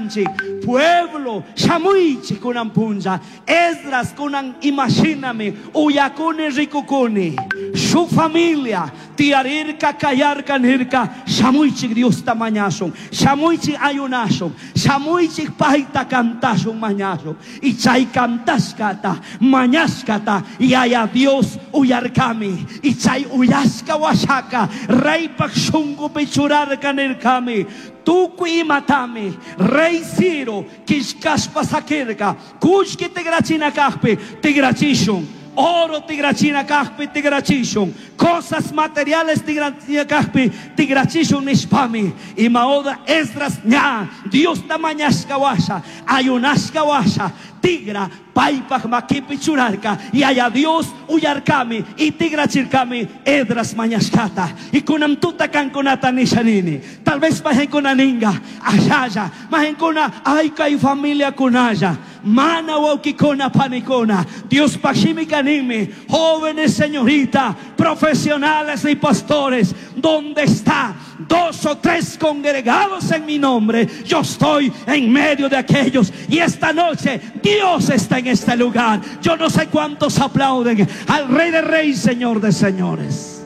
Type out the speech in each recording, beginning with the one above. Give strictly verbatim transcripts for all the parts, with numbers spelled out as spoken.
pueblo shamuichi kunan punja Esdras kunan imagíname uyakuni rikukuni su familia tiarirka kayarka nirka shamuichi Dios tamañason shamuichi ayunason shamuichi paita cantason mañason y chay cantaskata mañaskata y haya Dios uyarkami y chay uyaska washaka rey pakshungu pichurarka nirkami Tukui matame, rey Ciro, kishkashpa sakerka, kushki tigrachina kahpe, tigrachishon, oro tigrachina kahpe, tigrachishon, cosas materiales tigrachina kahpe, tigrachishon nishpami, y maoda Esdras ña, Dios tamañashka washa, ayunashka washa, tigra, paipach makipi churarka, y haya Dios uyarkami, y tigra chirkami, Esdras mañashkata, y kunam tutakan kunata nishanini, tal vez majen kunaninga, ayaya, majen kuna, aika y familia kunaya, mana waukikona panikona, Dios pashimi kanimi, jóvenes señorita, profesionales y pastores, donde está dos o tres congregados en mi nombre, yo estoy en medio de aquellos, y esta noche Dios está en este lugar. Yo no sé cuántos aplauden al Rey de Reyes, Señor de Señores.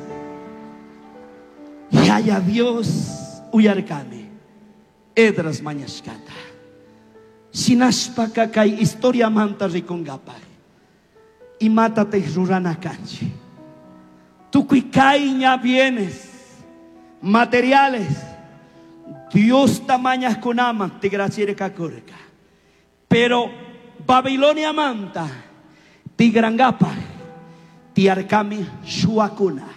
Y haya Dios uyarkami, Esdras mañashkata, sinashpaka kay historia manta rikungapay, y mátate rurana kanchi, tukuikaiña bienes materiales, Dios tamañas kunaman tigrachirka kurka, pero Babilonia manta tigrangapa tiarkami shuakuna,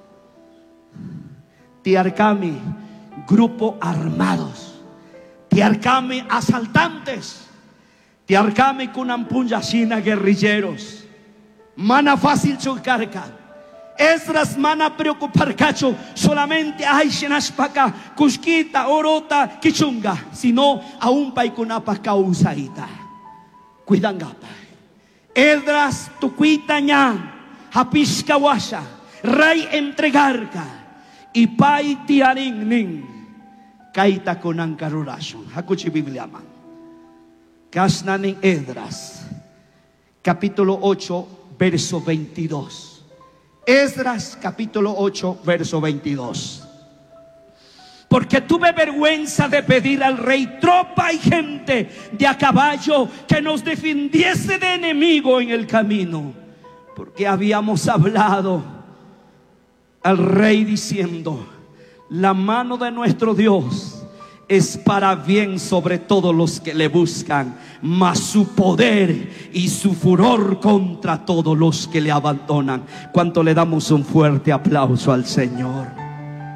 tiarkami grupo armados, tiarkami asaltantes, tiarkami kunampunyashina guerrilleros, mana fácil chocarka. Esdras mana preocupar cacho solamente ay shenashpaka kushkita orota kichunga, sino aún paikunapa causaita cuidangapa. Esdras tukuita ña hapishka washa rey entregarka y pai tiaring ning kaita kunan karurashon hakuchi Biblia man kasnaning Esdras capítulo ocho verso veintidós. Esdras capítulo ocho verso veintidós. Porque tuve vergüenza de pedir al rey tropa y gente de a caballo que nos defendiese de enemigo en el camino, porque habíamos hablado al rey diciendo: la mano de nuestro Dios es para bien sobre todos los que le buscan, mas su poder y su furor contra todos los que le abandonan. ¿Cuánto le damos un fuerte aplauso al Señor?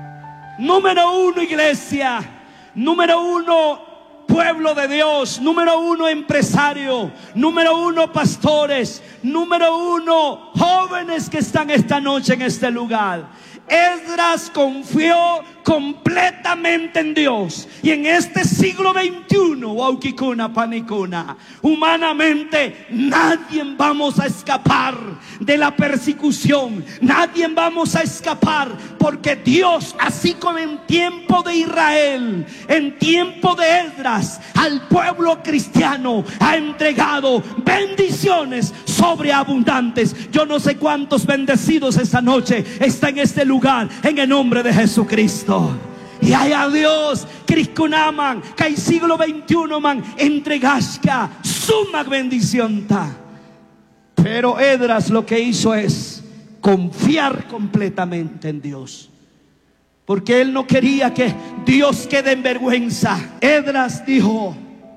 Número uno, iglesia. Número uno, pueblo de Dios. Número uno, empresario. Número uno, pastores. Número uno, jóvenes que están esta noche en este lugar. Esdras confió completamente en Dios. Y en este siglo veintiuno, waukikuna panikuna, humanamente nadie vamos a escapar de la persecución. Nadie vamos a escapar, porque Dios, así como en tiempo de Israel, en tiempo de Esdras, al pueblo cristiano ha entregado bendiciones sobreabundantes. Yo no sé cuántos bendecidos esta noche están en este lugar, en el nombre de Jesucristo. Y haya Dios, Krishkunaman, que el siglo veintiuno man entregashka suma bendición ta. Pero Esdras lo que hizo es confiar completamente en Dios, porque él no quería que Dios quede en vergüenza. Esdras dijo: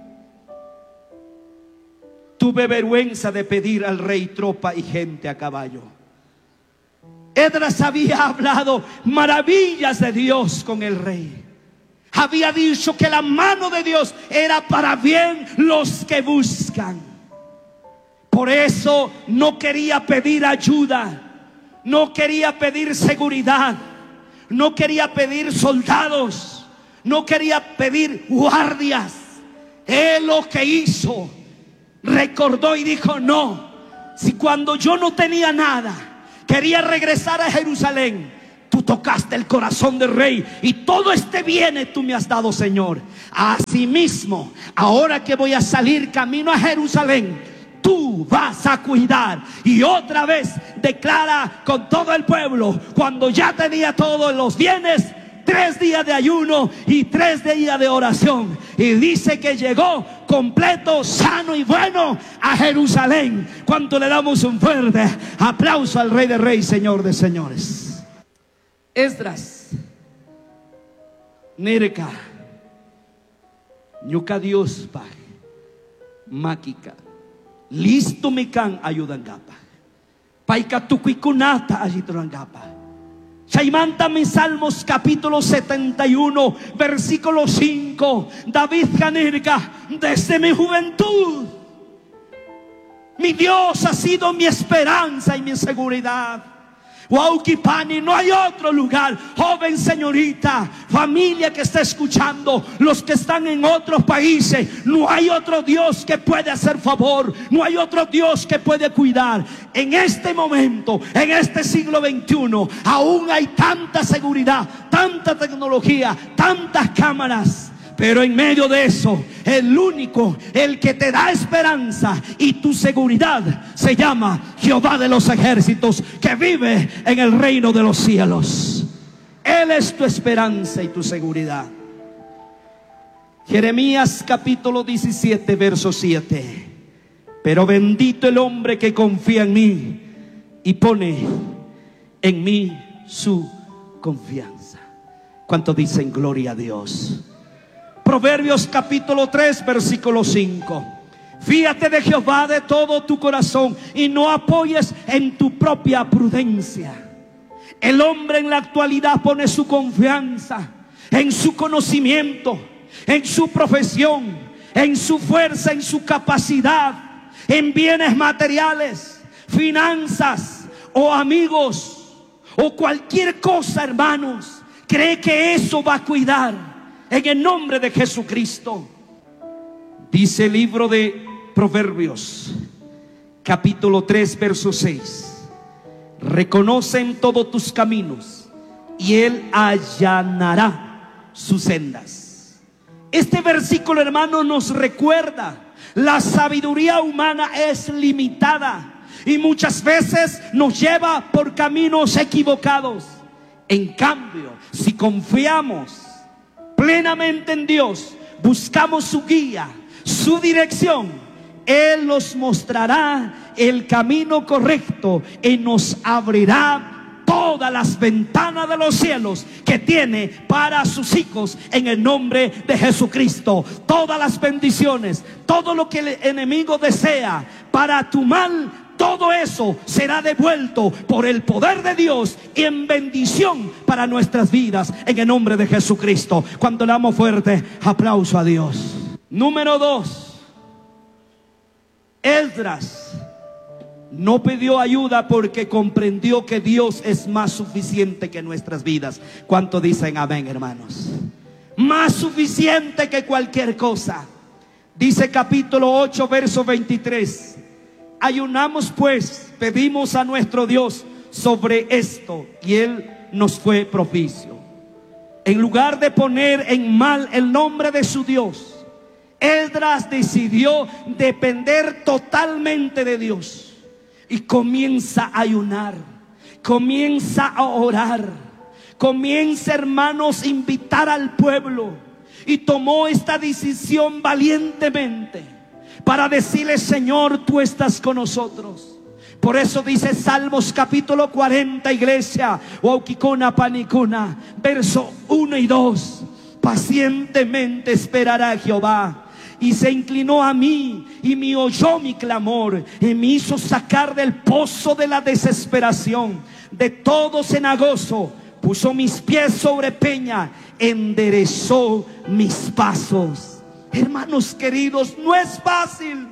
tuve vergüenza de pedir al rey tropa y gente a caballo. Esdras había hablado maravillas de Dios con el rey. Había dicho que la mano de Dios era para bien los que buscan. Por eso no quería pedir ayuda, no quería pedir seguridad, no quería pedir soldados, no quería pedir guardias. Él lo que hizo, recordó y dijo: no, si cuando yo no tenía nada quería regresar a Jerusalén, tú tocaste el corazón del rey y todo este bien tú me has dado, Señor. Asimismo, ahora que voy a salir camino a Jerusalén, tú vas a cuidar. Y otra vez declara con todo el pueblo, cuando ya tenía todos los bienes, tres días de ayuno y tres días de oración, y dice que llegó completo, sano y bueno a Jerusalén. Cuando le damos un fuerte aplauso al Rey de Reyes, Señor de señores. Esdras, Nerka, Ñuka Dios pa, Makika, listo me can ayudan gapa, paika tuquikunata ayudan gapa. Shaimantame Salmos capítulo setenta y uno, versículo cinco. David Canerga, desde mi juventud, mi Dios ha sido mi esperanza y mi seguridad. Huauquipani, no hay otro lugar. Joven, señorita, familia que está escuchando, los que están en otros países, no hay otro Dios que puede hacer favor, no hay otro Dios que puede cuidar. En este momento, en este siglo veintiuno, aún hay tanta seguridad, tanta tecnología, tantas cámaras. Pero en medio de eso, el único, el que te da esperanza y tu seguridad, se llama Jehová de los ejércitos, que vive en el reino de los cielos. Él es tu esperanza y tu seguridad. Jeremías capítulo diecisiete, verso siete. Pero bendito el hombre que confía en mí y pone en mí su confianza. ¿Cuánto dicen gloria a Dios? Proverbios capítulo tres, versículo cinco. Fíate de Jehová de todo tu corazón y no apoyes en tu propia prudencia. El hombre en la actualidad pone su confianza en su conocimiento, en su profesión, en su fuerza, en su capacidad, en bienes materiales, finanzas o amigos o cualquier cosa, hermanos. Cree que eso va a cuidar. En el nombre de Jesucristo. Dice el libro de Proverbios capítulo tres, verso seis. Reconoce en todos tus caminos y Él allanará sus sendas. Este versículo, hermano, nos recuerda: la sabiduría humana es limitada y muchas veces nos lleva por caminos equivocados. En cambio, si confiamos plenamente en Dios, buscamos su guía, su dirección, Él nos mostrará el camino correcto y nos abrirá todas las ventanas de los cielos que tiene para sus hijos en el nombre de Jesucristo. Todas las bendiciones, todo lo que el enemigo desea para tu mal, todo eso será devuelto por el poder de Dios y en bendición para nuestras vidas en el nombre de Jesucristo. Cuando le damos fuerte aplauso a Dios. Número dos, Esdras no pidió ayuda porque comprendió que Dios es más suficiente que nuestras vidas. ¿Cuánto dicen amén, hermanos? Más suficiente que cualquier cosa. Dice capítulo ocho, verso veintitrés. Ayunamos pues, pedimos a nuestro Dios sobre esto, y Él nos fue propicio. En lugar de poner en mal el nombre de su Dios, Esdras decidió depender totalmente de Dios y comienza a ayunar, comienza a orar, comienza, hermanos, a invitar al pueblo, y tomó esta decisión valientemente para decirle: Señor, tú estás con nosotros. Por eso dice Salmos capítulo cuarenta, iglesia, Huauquicuna Panicuna, verso uno y dos. Pacientemente esperará a Jehová, y se inclinó a mí y me oyó mi clamor y me hizo sacar del pozo de la desesperación. De todo cenagoso puso mis pies sobre peña, enderezó mis pasos. Hermanos queridos, no es fácil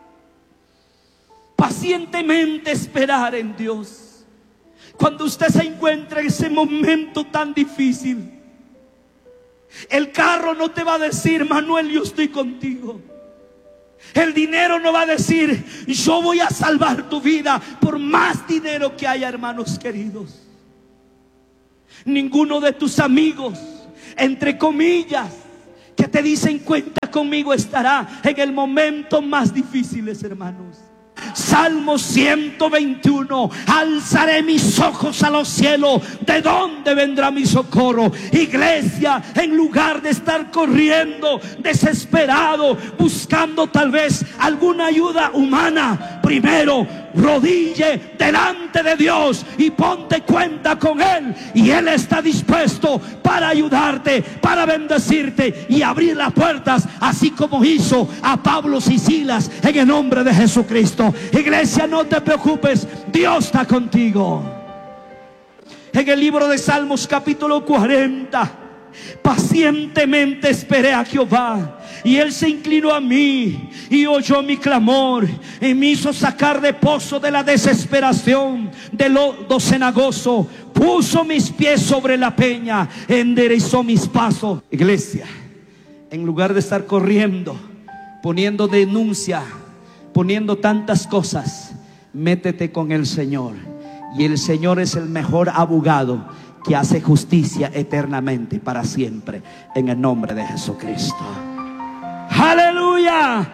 pacientemente esperar en Dios. Cuando usted se encuentra en ese momento tan difícil, el carro no te va a decir: Manuel, yo estoy contigo. El dinero no va a decir: yo voy a salvar tu vida, por más dinero que haya, hermanos queridos. ninguno de tus amigos, entre comillas, que te dicen cuenta conmigo, estará en el momento más difíciles, hermanos. Salmo ciento veintiuno: alzaré mis ojos a los cielos, ¿de dónde vendrá mi socorro? Iglesia, en lugar de estar corriendo desesperado, buscando tal vez alguna ayuda humana, primero rodille delante de Dios y ponte cuenta con Él, y Él está dispuesto para ayudarte, para bendecirte y abrir las puertas, así como hizo a Pablo y Silas, en el nombre de Jesucristo. Iglesia, no te preocupes, Dios está contigo. En el libro de Salmos capítulo cuarenta: pacientemente esperé a Jehová, y Él se inclinó a mí y oyó mi clamor, y me hizo sacar de pozo de la desesperación, de lodo cenagoso. Puso mis pies sobre la peña, enderezó mis pasos. Iglesia, en lugar de estar corriendo, poniendo denuncia, poniendo tantas cosas, métete con el Señor, y el Señor es el mejor abogado que hace justicia eternamente, para siempre, en el nombre de Jesucristo. ¡Aleluya!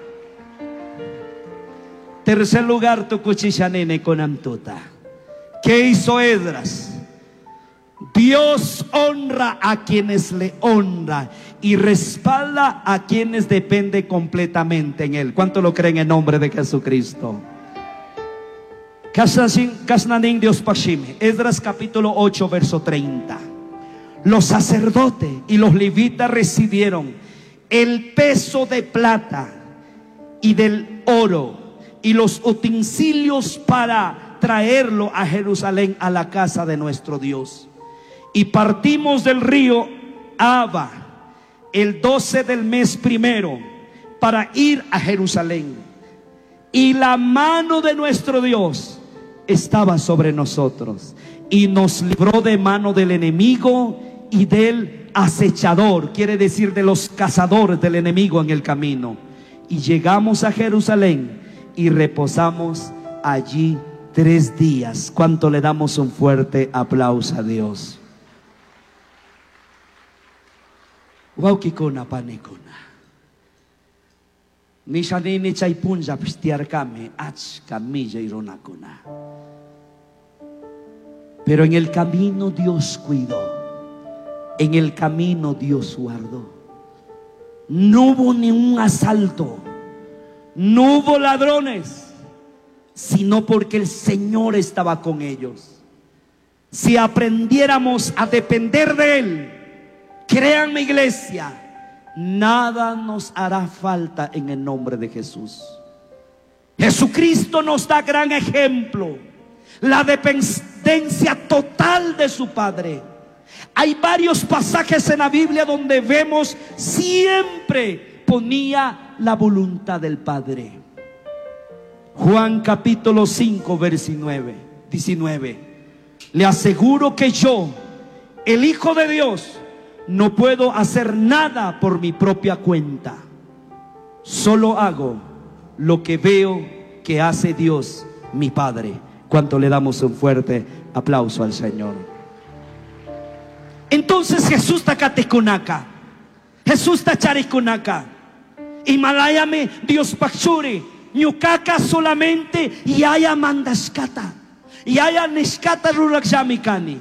Tercer lugar, tu cuchillanene con amtuta. ¿Qué hizo Esdras? Dios honra a quienes le honra y respalda a quienes depende completamente en Él. ¿Cuánto lo creen en nombre de Jesucristo? Kasnanin Dios Pashime. Esdras capítulo ocho verso treinta. Los sacerdotes y los levitas recibieron el peso de plata y del oro y los utensilios para traerlo a Jerusalén, a la casa de nuestro Dios. Y partimos del río Aba el doce del mes primero para ir a Jerusalén. Y la mano de nuestro Dios estaba sobre nosotros, y nos libró de mano del enemigo y del acechador, quiere decir de los cazadores del enemigo en el camino. Y llegamos a Jerusalén y reposamos allí tres días. ¿Cuánto le damos un fuerte aplauso a Dios? Waukikuna panikuna. Nishanini chaypunja pistiarkame achka milla ironakuna. Pero en el camino Dios cuidó. En el camino Dios guardó. No hubo ni un asalto, no hubo ladrones, sino porque el Señor estaba con ellos. Si aprendiéramos a depender de Él, créanme, iglesia, nada nos hará falta en el nombre de Jesús. Jesucristo nos da gran ejemplo, la dependencia total de su Padre. Hay varios pasajes en la Biblia donde vemos siempre ponía la voluntad del Padre. Juan capítulo cinco verso diecinueve. Le aseguro que yo, el Hijo de Dios, no puedo hacer nada por mi propia cuenta. Solo hago lo que veo que hace Dios, mi Padre. ¿Cuánto le damos un fuerte aplauso al Señor? Entonces Jesús está katekunaka, Jesús está charikunaka. Himalayame Dios pachuri, ñukaka solamente yaya mandaskata, yaya neskata ruraksamikani.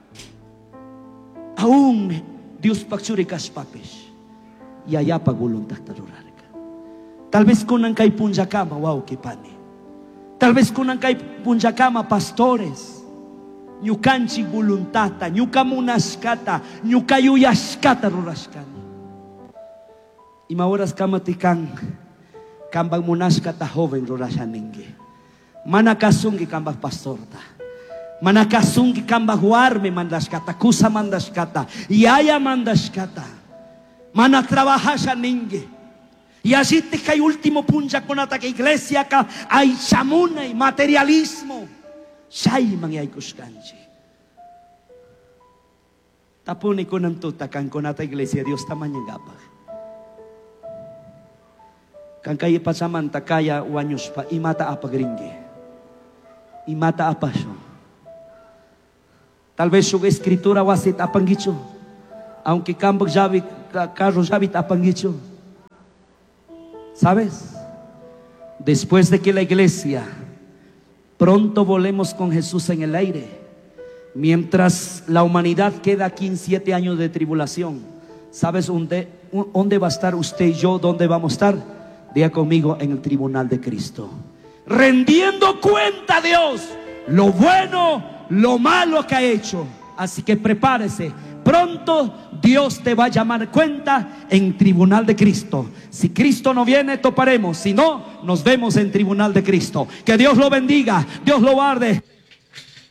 Aún Dios pachuri kaspapis, yaya paguluntag tarurarka. Tal vez kunan kay punjakama, wow kipani. Tal vez kunan kay punjakama pastores. Ñukanchi voluntata, ñukamunaskata, ñukayuyaskata ruraskani. Y maoras kamatikan kambang munaskata joven rurashaningi. Manakasungi kambang pastorta. Manakasungi kambang huarme mandaskata, kusa mandaskata, yaya mandaskata. Manatrabajashaningi. Y así te cae último puncha con ataque iglesia ka hay chamuna y materialismo. Siya'y mangyaykus kanji. Tapuni ko ng tutakan ko nata iglesia Dios tamanya gabag. Kang kaya pasamanta kaya wanyos pa imata apagringge. Imata apasyo. Tal vez su escritura va a ser tapangicho, aunque campo ya vi, carro ya vi tapangicho. ¿Sabes? Después de que la iglesia pronto volemos con Jesús en el aire, mientras la humanidad queda aquí en siete años de tribulación, ¿sabes dónde, dónde va a estar usted y yo? ¿Dónde vamos a estar? Diga conmigo: en el tribunal de Cristo, rendiendo cuenta a Dios lo bueno, lo malo que ha hecho. Así que prepárese, pronto Dios te va a llamar cuenta en tribunal de Cristo. Si Cristo no viene, toparemos; si no, nos vemos en tribunal de Cristo. Que Dios lo bendiga, Dios lo guarde.